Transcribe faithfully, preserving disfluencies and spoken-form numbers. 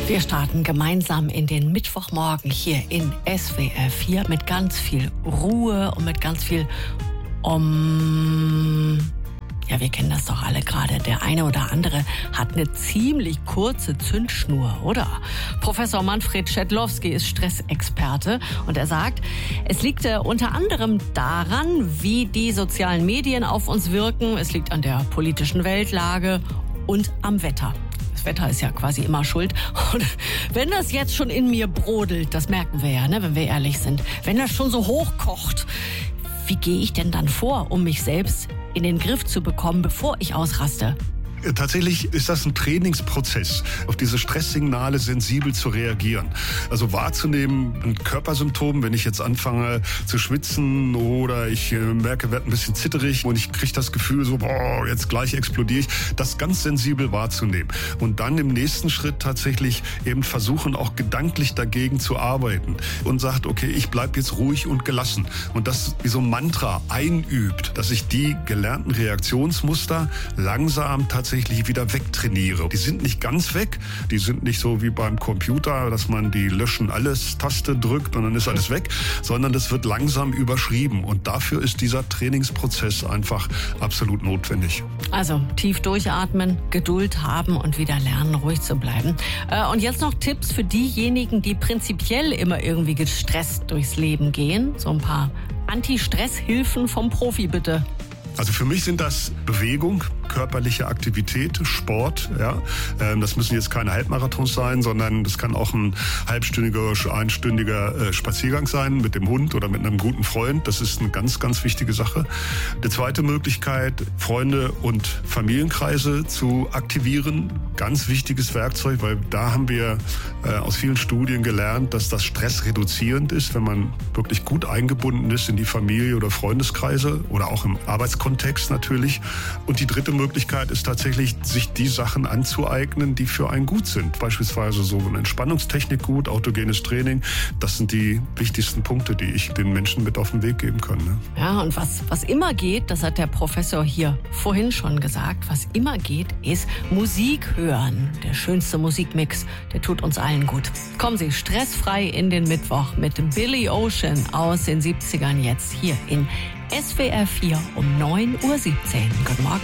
Wir starten gemeinsam in den Mittwochmorgen hier in S W R vier mit ganz viel Ruhe und mit ganz viel um... Ja, wir kennen das doch alle gerade. Der eine oder andere hat eine ziemlich kurze Zündschnur, oder? Professor Manfred Schädlowski ist Stressexperte und er sagt, es liegt äh, unter anderem daran, wie die sozialen Medien auf uns wirken. Es liegt an der politischen Weltlage und am Wetter. Das Wetter ist ja quasi immer schuld. Und wenn das jetzt schon in mir brodelt, das merken wir ja, ne, wenn wir ehrlich sind, wenn das schon so hochkocht, wie gehe ich denn dann vor, um mich selbst in den Griff zu bekommen, bevor ich ausraste? Tatsächlich ist das ein Trainingsprozess, auf diese Stresssignale sensibel zu reagieren. Also wahrzunehmen, ein Körpersymptom, wenn ich jetzt anfange zu schwitzen oder ich äh, merke, werde ein bisschen zitterig und ich kriege das Gefühl so, boah, jetzt gleich explodiere ich, das ganz sensibel wahrzunehmen. Und dann im nächsten Schritt tatsächlich eben versuchen, auch gedanklich dagegen zu arbeiten und sagt, okay, ich bleibe jetzt ruhig und gelassen. Und das wie so ein Mantra einübt, dass ich die gelernten Reaktionsmuster langsam tatsächlich wieder wegtrainiere. Die sind nicht ganz weg, die sind nicht so wie beim Computer, dass man die Löschen-Alles-Taste drückt und dann ist alles weg, sondern das wird langsam überschrieben und dafür ist dieser Trainingsprozess einfach absolut notwendig. Also tief durchatmen, Geduld haben und wieder lernen, ruhig zu bleiben. Und jetzt noch Tipps für diejenigen, die prinzipiell immer irgendwie gestresst durchs Leben gehen. So ein paar Anti-Stress-Hilfen vom Profi, bitte. Also für mich sind das Bewegung, körperliche Aktivität, Sport. Ja, das müssen jetzt keine Halbmarathons sein, sondern das kann auch ein halbstündiger, einstündiger Spaziergang sein mit dem Hund oder mit einem guten Freund. Das ist eine ganz, ganz wichtige Sache. Die zweite Möglichkeit, Freunde und Familienkreise zu aktivieren. Ganz wichtiges Werkzeug, weil da haben wir aus vielen Studien gelernt, dass das stressreduzierend ist, wenn man wirklich gut eingebunden ist in die Familie oder Freundeskreise oder auch im Arbeitskontext natürlich. Und die dritte Möglichkeit ist tatsächlich, sich die Sachen anzueignen, die für einen gut sind. Beispielsweise so eine Entspannungstechnik gut, autogenes Training. Das sind die wichtigsten Punkte, die ich den Menschen mit auf den Weg geben kann. Ne? Ja, und was, was immer geht, das hat der Professor hier vorhin schon gesagt, was immer geht, ist Musik hören. Der schönste Musikmix, der tut uns allen gut. Kommen Sie stressfrei in den Mittwoch mit Billy Ocean aus den siebzigern jetzt hier in S W R vier um neun Uhr siebzehn. Guten Morgen.